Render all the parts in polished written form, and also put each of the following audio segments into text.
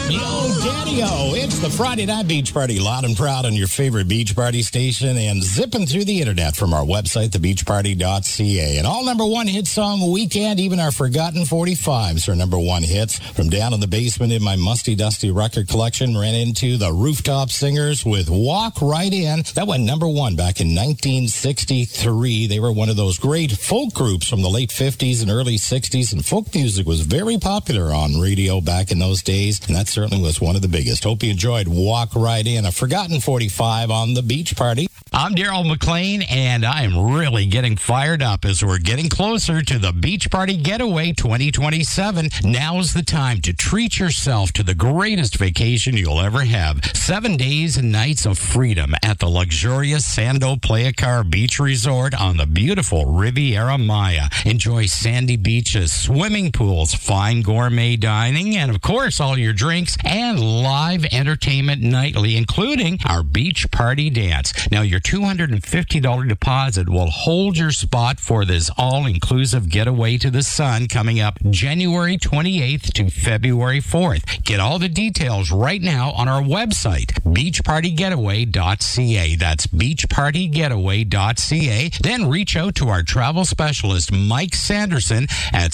Yo, Daddy-O, it's the Friday Night Beach Party, loud and proud on your favorite beach party station and zipping through the internet from our website, thebeachparty.ca. And all number one hit song weekend, even our forgotten 45s are number one hits. From down in the basement in my musty, dusty record collection, ran into the Rooftop Singers with Walk Right In. That went number one back in 1963. They were one of those great folk groups from the late 50s and early 60s, and folk music was very popular on radio back in those days, and that certainly was one of the biggest. Hope you enjoyed Walk Right In, a forgotten 45 on the Beach Party. I'm Daryl McLean, and I am really getting fired up as we're getting closer to the Beach Party Getaway 2027. Now's the time to treat yourself to the greatest vacation you'll ever have. 7 days and nights of freedom at the luxurious Sando Playa Car Beach Resort on the beautiful Riviera Maya. Enjoy sandy beaches, swimming pools, fine gourmet dining, and of course all your drinks and live entertainment nightly, including our Beach Party Dance. Now, your $250 deposit will hold your spot for this all-inclusive getaway to the sun coming up January 28th to February 4th. Get all the details right now on our website, beachpartygetaway.ca. That's beachpartygetaway.ca. Then reach out to our travel specialist, Mike Sanderson, at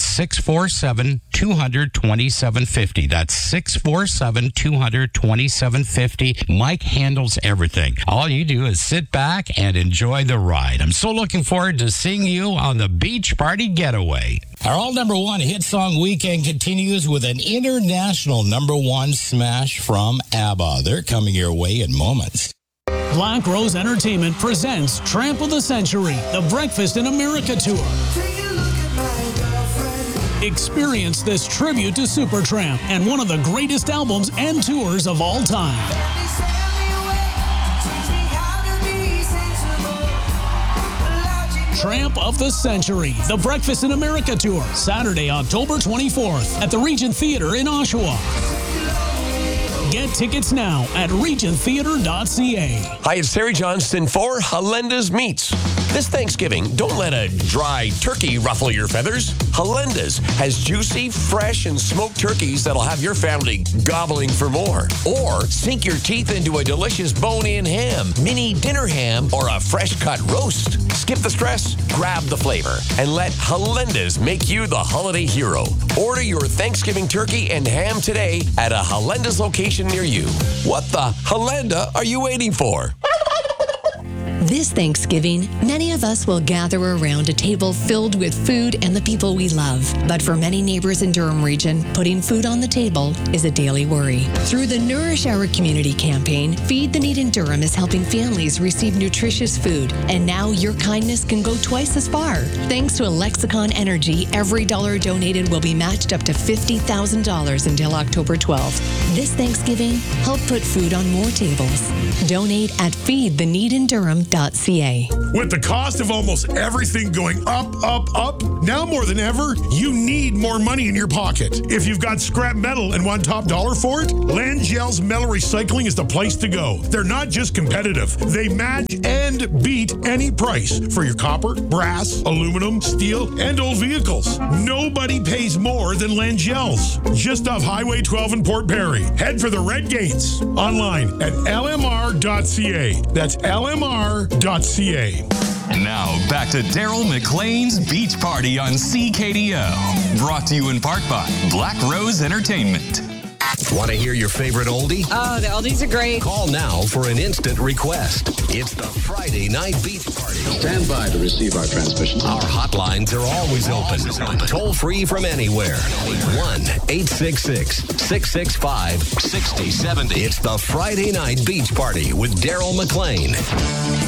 647-200-2750. That's 647-200-2750. Mike handles everything. All you do is sit back and enjoy the ride. I'm so looking forward to seeing you on the Beach Party Getaway. Our all number one hit song weekend continues with an international number one smash from ABBA. They're coming your way in moments. Black Rose Entertainment presents Tramp of the Century, the Breakfast in America Tour. Experience this tribute to Supertramp and one of the greatest albums and tours of all time. Tramp of the Century, the Breakfast in America Tour, Saturday, October 24th at the Regent Theater in Oshawa. Get tickets now at regenttheater.ca. Hi, it's Terry Johnston for Halenda's Meats. This Thanksgiving, don't let a dry turkey ruffle your feathers. Halenda's has juicy, fresh, and smoked turkeys that'll have your family gobbling for more. Or sink your teeth into a delicious bone-in ham, mini dinner ham, or a fresh-cut roast. Skip the stress, grab the flavor, and let Halenda's make you the holiday hero. Order your Thanksgiving turkey and ham today at a Halenda's location near you. What the Halenda are you waiting for? This Thanksgiving, many of us will gather around a table filled with food and the people we love. But for many neighbors in Durham Region, putting food on the table is a daily worry. Through the Nourish Our Community campaign, Feed the Need in Durham is helping families receive nutritious food. And now your kindness can go twice as far. Thanks to Lexicon Energy, every dollar donated will be matched up to $50,000 until October 12th. This Thanksgiving, help put food on more tables. Donate at feedtheneedindurham.ca. With the cost of almost everything going up, now more than ever, you need more money in your pocket. If you've got scrap metal and want top dollar for it, Langell's Metal Recycling is the place to go. They're not just competitive. They match and beat any price for your copper, brass, aluminum, steel, and old vehicles. Nobody pays more than Langell's. Just off Highway 12 in Port Perry. Head for the Red Gates. Online at lmr.ca. That's lmr.ca. Now, back to Daryl McLean's Beach Party on CKDO. Brought to you in part by Black Rose Entertainment. Want to hear your favorite oldie? Oh, the oldies are great. Call now for an instant request. It's the Friday Night Beach Party. Stand by to receive our transmission. Our hotlines are always open. Toll free from anywhere. 1-866-665-6070. It's the Friday Night Beach Party with Daryl McLean.